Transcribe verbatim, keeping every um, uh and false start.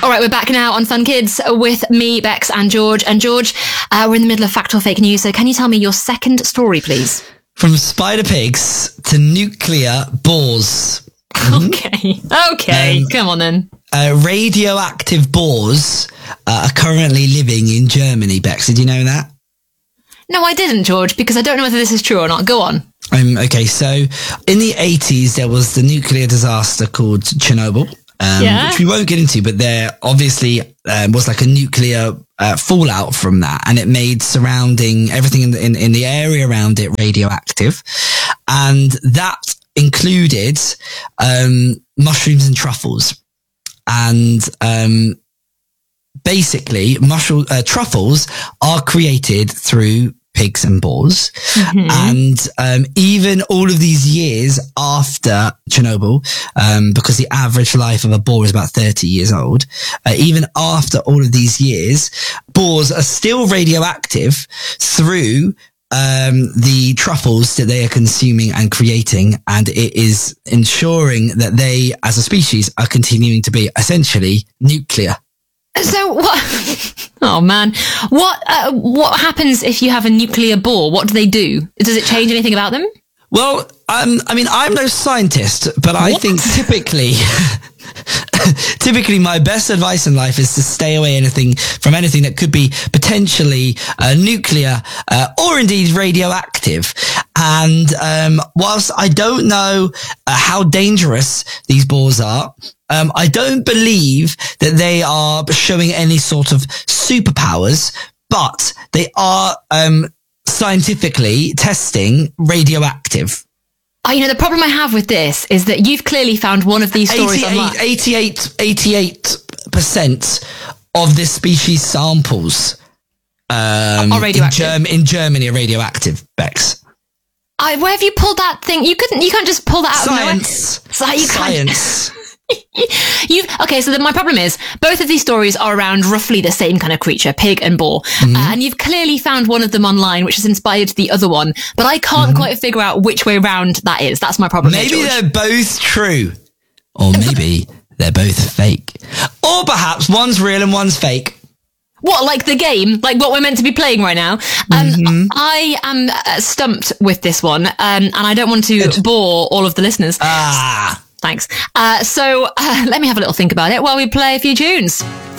All right, we're back now on Fun Kids with me, Bex, and George. And George, uh, we're in the middle of fact or fake news, so can you tell me your second story, please? From spider pigs to nuclear boars. Okay, okay, um, come on then. Uh, radioactive boars uh, are currently living in Germany, Bex. Did you know that? No, I didn't, George, because I don't know whether this is true or not. Go on. Um, okay, so in the eighties, there was the nuclear disaster called Chernobyl, um, yeah. which we won't get into, but there obviously um, was like a nuclear uh, fallout from that, and it made surrounding everything in the, in, in the area around it radioactive. And that included um, mushrooms and truffles. And um, basically, mushroom, uh, truffles are created through pigs and boars. Mm-hmm. And um, even all of these years after Chernobyl, um, because the average life of a boar is about thirty years old, uh, even after all of these years, boars are still radioactive through um, the truffles that they are consuming and creating. And it is ensuring that they, as a species, are continuing to be essentially nuclear. So what? Oh man, what uh, what happens if you have a nuclear boar? What do they do? Does it change anything about them? Well, um, I mean, I'm no scientist, but I what? think typically, typically my best advice in life is to stay away anything from anything that could be potentially uh, nuclear uh, or indeed radioactive. And um, whilst I don't know uh, how dangerous these boars are, Um, I don't believe that they are showing any sort of superpowers, but they are um, scientifically testing radioactive. Oh, you know, the problem I have with this is that you've clearly found one of these stories online. eighty-eight, eighty-eight percent of this species samples um, are radioactive. In, Germ- in Germany are radioactive, Bex. I, where have you pulled that thing? You couldn't. You can't just pull that out Science. of nowhere. So you Science. Can't. You've okay. So the, my problem is both of these stories are around roughly the same kind of creature, pig and boar, mm-hmm. uh, and you've clearly found one of them online, which has inspired the other one. But I can't mm-hmm. quite figure out which way round that is. That's my problem. Maybe here, they're both true, or maybe they're both fake, or perhaps one's real and one's fake. What, like the game? Like what we're meant to be playing right now? Um, mm-hmm. I am uh, stumped with this one, um, and I don't want to Good. bore all of the listeners. Ah. Thanks. Uh, so uh, let me have a little think about it while we play a few tunes.